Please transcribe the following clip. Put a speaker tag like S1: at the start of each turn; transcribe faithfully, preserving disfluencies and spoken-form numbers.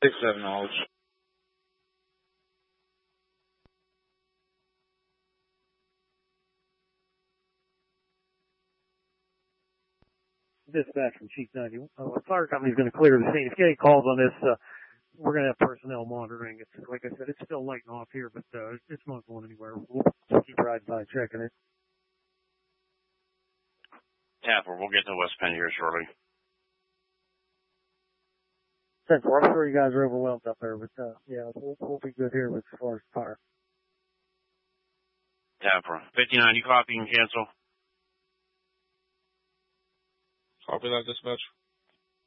S1: six seven knowledge.
S2: Dispatch from Chief ninety. Uh, the fire company's going to clear the scene. If you get any calls on this, uh, we're going to have personnel monitoring. It's like I said, it's still lighting off here, but uh, it's not going anywhere. We'll keep riding by checking it.
S3: Tapper, we'll get to West Penn here shortly.
S2: ten four, I'm sure you guys are overwhelmed up there, but uh, yeah, we'll, we'll be good here with as far as fire.
S3: Tapper, fifty-nine, you copy and cancel?
S1: Copy that, dispatch.